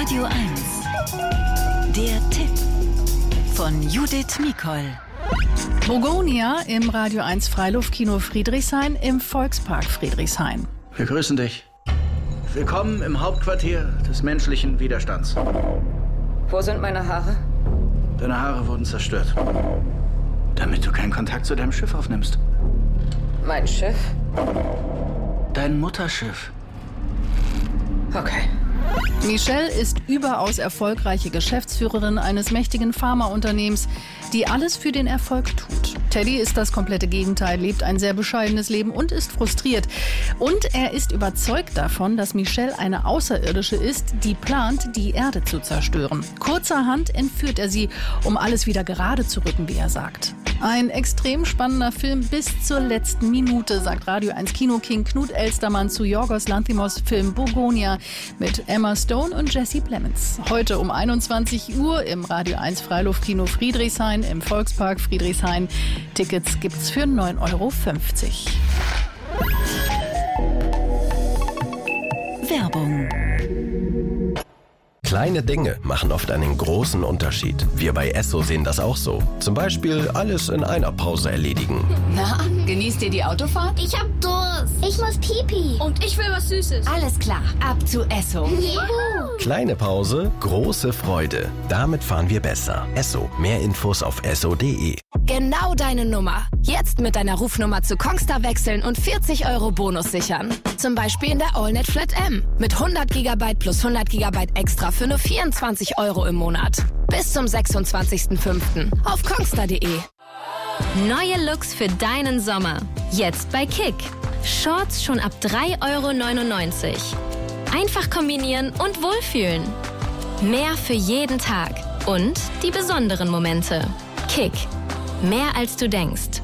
Radio 1. Der Tipp von Judith Mikol. Bogonia im Radio 1 Freiluftkino Friedrichshain im Volkspark Friedrichshain. Wir grüßen dich. Willkommen im Hauptquartier des menschlichen Widerstands. Wo sind meine Haare? Deine Haare wurden zerstört, damit du keinen Kontakt zu deinem Schiff aufnimmst. Mein Schiff? Dein Mutterschiff. Okay. Michelle ist überaus erfolgreiche Geschäftsführerin eines mächtigen Pharmaunternehmens, die alles für den Erfolg tut. Teddy ist das komplette Gegenteil, lebt ein sehr bescheidenes Leben und ist frustriert. Und er ist überzeugt davon, dass Michelle eine Außerirdische ist, die plant, die Erde zu zerstören. Kurzerhand entführt er sie, um alles wieder gerade zu rücken, wie er sagt. Ein extrem spannender Film bis zur letzten Minute, sagt Radio 1 Kino-King Knut Elstermann zu Yorgos Lanthimos Film Bogonia mit Emma Stone und Jesse Plemons. Heute um 21 Uhr im Radio 1 Freiluftkino Friedrichshain im Volkspark Friedrichshain. Tickets gibt's für 9,50 €. Werbung. Kleine Dinge machen oft einen großen Unterschied. Wir bei Esso sehen das auch so. Zum Beispiel alles in einer Pause erledigen. Na, genießt ihr die Autofahrt? Ich hab Durst. Ich muss Pipi. Und ich will was Süßes. Alles klar, ab zu Esso. Juhu. Kleine Pause, große Freude. Damit fahren wir besser. Esso. Mehr Infos auf esso.de. Genau deine Nummer. Jetzt mit deiner Rufnummer zu Kongstar wechseln und 40 € Bonus sichern. Zum Beispiel in der AllNet Flat M. Mit 100 GB plus 100 GB extra für nur 24 € im Monat. Bis zum 26.05. auf kongstar.de. Neue Looks für deinen Sommer. Jetzt bei Kick. Shorts schon ab 3,99 €. Einfach kombinieren und wohlfühlen. Mehr für jeden Tag. Und die besonderen Momente. Kick. Mehr als du denkst.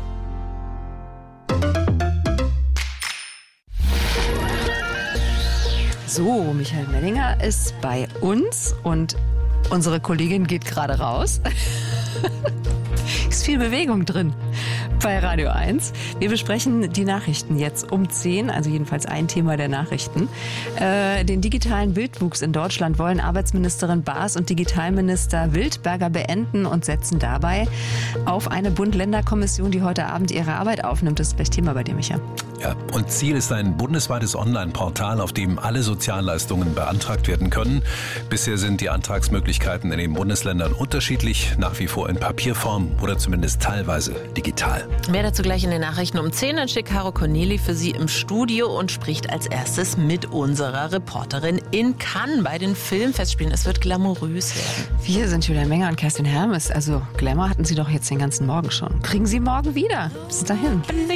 So, Michael Mellinger ist bei uns und unsere Kollegin geht gerade raus. Ist viel Bewegung drin bei Radio 1. Wir besprechen die Nachrichten jetzt um 10, also jedenfalls ein Thema der Nachrichten. Den digitalen Wildwuchs in Deutschland wollen Arbeitsministerin Baas und Digitalminister Wildberger beenden und setzen dabei auf eine Bund-Länder-Kommission, die heute Abend ihre Arbeit aufnimmt. Das ist gleich Thema bei dir, Micha. Ja, und Ziel ist ein bundesweites Online-Portal, auf dem alle Sozialleistungen beantragt werden können. Bisher sind die Antragsmöglichkeiten in den Bundesländern unterschiedlich, nach wie vor in Papierform oder zumindest teilweise digital. Mehr dazu gleich in den Nachrichten um 10. Dann schickt Caro Corneli für Sie im Studio und spricht als erstes mit unserer Reporterin in Cannes bei den Filmfestspielen. Es wird glamourös werden. Wir sind Julian Menger und Kerstin Hermes. Also Glamour hatten Sie doch jetzt den ganzen Morgen schon. Kriegen Sie morgen wieder. Bis dahin.